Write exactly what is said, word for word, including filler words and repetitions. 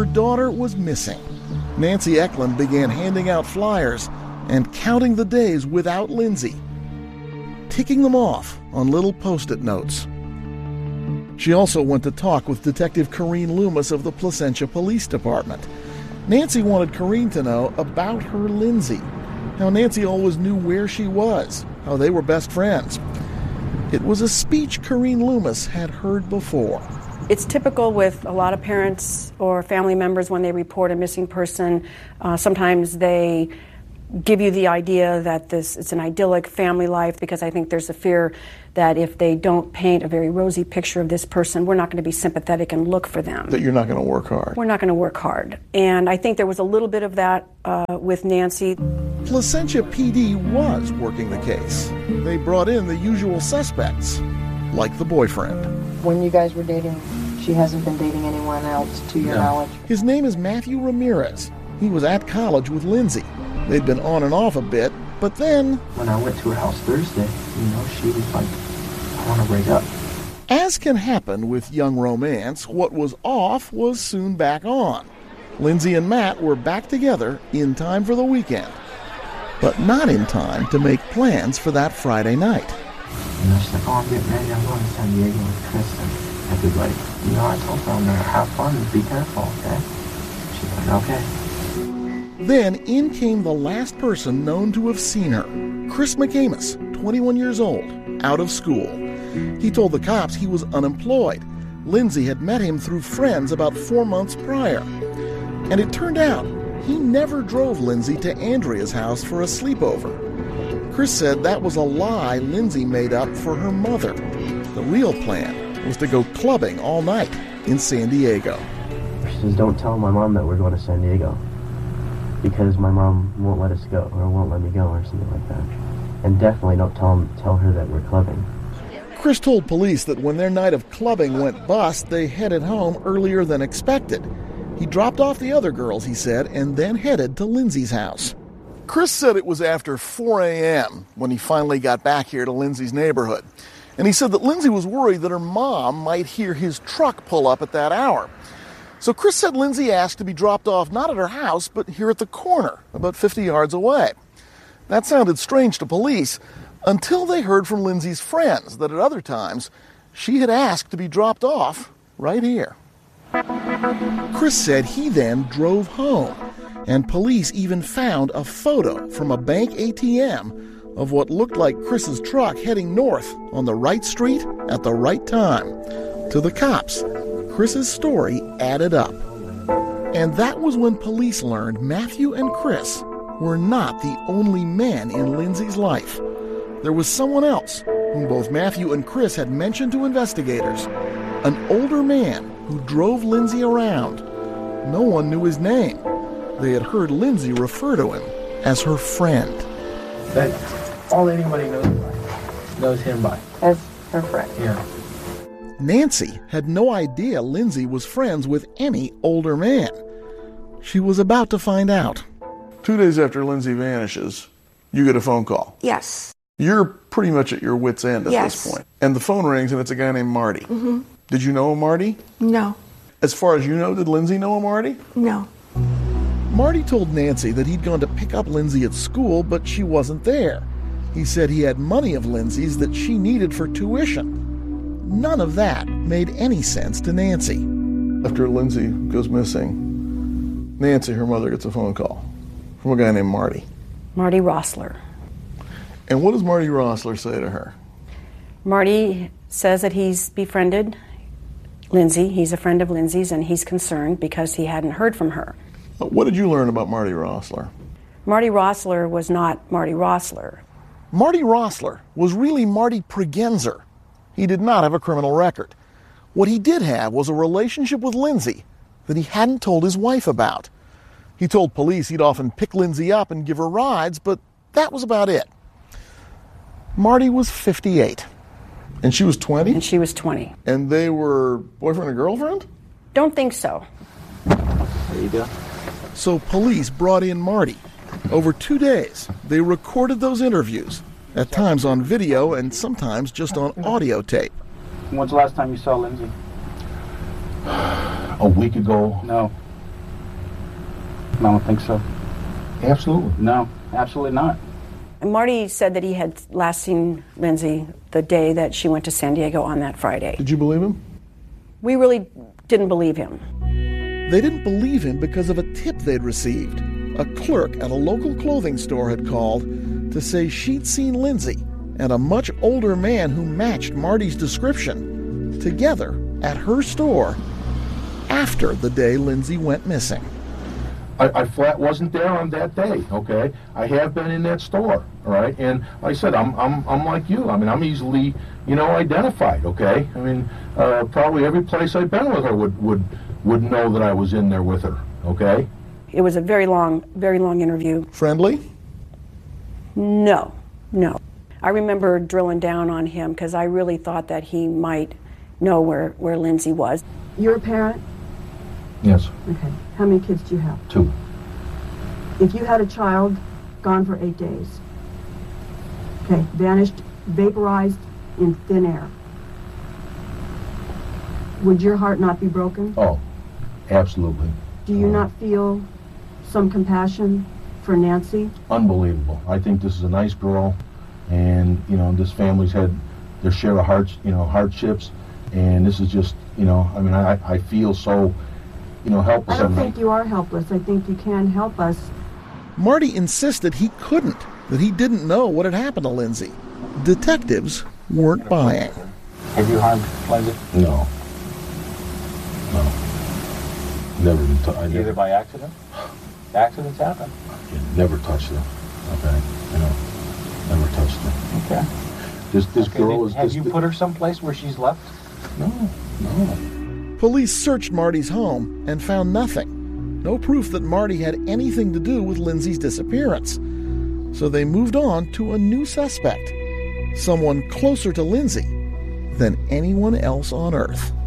her daughter was missing. Nancy Eklund began handing out flyers and counting the days without Lindsay, ticking them off on little Post-it notes. She also went to talk with Detective Corrine Loomis of the Placentia Police Department. Nancy wanted Corrine to know about her Lindsay, how Nancy always knew where she was, how they were best friends. It was a speech Corrine Loomis had heard before. It's typical with a lot of parents or family members when they report a missing person. Uh, sometimes they give you the idea that this it's an idyllic family life, because I think there's a fear that if they don't paint a very rosy picture of this person, we're not going to be sympathetic and look for them. That you're not going to work hard. We're not going to work hard. And I think there was a little bit of that uh, with Nancy. Placentia P D was working the case. They brought in the usual suspects, like the boyfriend. When you guys were dating, she hasn't been dating anyone else to your No. knowledge? His name is Matthew Ramirez. He was at college with Lindsay. They'd been on and off a bit, but then... When I went to her house Thursday, you know, she was like, I want to break up. As can happen with young romance, what was off was soon back on. Lindsay and Matt were back together in time for the weekend, but not in time to make plans for that Friday night. You know, she's like, oh, I'm getting ready, I'm going to San Diego with Chris and everybody. You know, I told her I'm going to have fun and be careful, okay? She's like, okay. Then in came the last person known to have seen her, Chris McCamus, twenty-one years old, out of school. He told the cops he was unemployed. Lindsay had met him through friends about four months prior. And it turned out he never drove Lindsay to Andrea's house for a sleepover. Chris said that was a lie Lindsay made up for her mother. The real plan was to go clubbing all night in San Diego. She says, don't tell my mom that we're going to San Diego, because my mom won't let us go, or won't let me go, or something like that. And definitely don't tell, tell her that we're clubbing. Chris told police that when their night of clubbing went bust, they headed home earlier than expected. He dropped off the other girls, he said, and then headed to Lindsay's house. Chris said it was after four a.m. when he finally got back here to Lindsay's neighborhood. And he said that Lindsay was worried that her mom might hear his truck pull up at that hour. So Chris said Lindsay asked to be dropped off not at her house, but here at the corner, about fifty yards away. That sounded strange to police until they heard from Lindsay's friends that at other times she had asked to be dropped off right here. Chris said he then drove home, and police even found a photo from a bank A T M of what looked like Chris's truck heading north on the right street at the right time. To the cops, Chris's story added up. And that was when police learned Matthew and Chris were not the only men in Lindsay's life. There was someone else whom both Matthew and Chris had mentioned to investigators, an older man who drove Lindsay around. No one knew his name. They had heard Lindsay refer to him as her friend. That's all anybody knows by. Knows him by. As her friend. Yeah. Nancy had no idea Lindsay was friends with any older man. She was about to find out. Two days after Lindsay vanishes, you get a phone call. Yes. You're pretty much at your wit's end at Yes. this point. And the phone rings and it's a guy named Marty. Mm-hmm. Did you know a Marty? No. As far as you know, did Lindsay know a Marty? No. Marty told Nancy that he'd gone to pick up Lindsay at school, but she wasn't there. He said he had money of Lindsay's that she needed for tuition. None of that made any sense to Nancy. After Lindsay goes missing, Nancy, her mother, gets a phone call from a guy named Marty. Marty Rossler. And what does Marty Rossler say to her? Marty says that he's befriended Lindsay. He's a friend of Lindsay's, and he's concerned because he hadn't heard from her. What did you learn about Marty Rossler? Marty Rossler was not Marty Rossler. Marty Rossler was really Marty Pregenzer. He did not have a criminal record. What he did have was a relationship with Lindsay that he hadn't told his wife about. He told police he'd often pick Lindsay up and give her rides, but that was about it. Marty was fifty-eight. And she was twenty? And she was twenty. And they were boyfriend and girlfriend? Don't think so. There you go. So police brought in Marty. Over two days, they recorded those interviews, at times on video and sometimes just on audio tape. When's the last time you saw Lindsay? A week ago. No. I don't think so. Absolutely. No, absolutely not. And Marty said that he had last seen Lindsay the day that she went to San Diego on that Friday. Did you believe him? We really didn't believe him. They didn't believe him because of a tip they'd received. A clerk at a local clothing store had called to say she'd seen Lindsay and a much older man who matched Marty's description together at her store after the day Lindsay went missing. I, I flat wasn't there on that day, okay? I have been in that store, all right? And like I said, I'm I'm I'm like you. I mean, I'm easily, you know, identified, okay? I mean, uh, probably every place I've been with her would, would, would know that I was in there with her, okay? It was a very long, very long interview. Friendly? No, no. I remember drilling down on him because I really thought that he might know where, where Lindsay was. You're a parent? Yes, Okay. How many kids do you have? two. If you had a child gone for eight days, okay, vanished, vaporized in thin air, would your heart not be broken? Oh, absolutely. Do you Uh, not feel some compassion for Nancy? Unbelievable. I think this is a nice girl, and, you know, this family's had their share of hards, you know, hardships, and this is just, you know, I mean, I, I feel so, you know, helpless. I don't I'm think you are helpless. I think you can help us. Marty insisted he couldn't, that he didn't know what had happened to Lindsay. Detectives weren't buying. Have you harmed Lindsay? No. No. Never been t- I Either never, by accident? Accidents happen. never touched her. Okay, you know, never touched her. Okay. This this Okay, girl did- is. have this, you put her someplace where she's left? No, no. Police searched Marty's home and found nothing. No proof that Marty had anything to do with Lindsay's disappearance. So they moved on to a new suspect, someone closer to Lindsay than anyone else on Earth.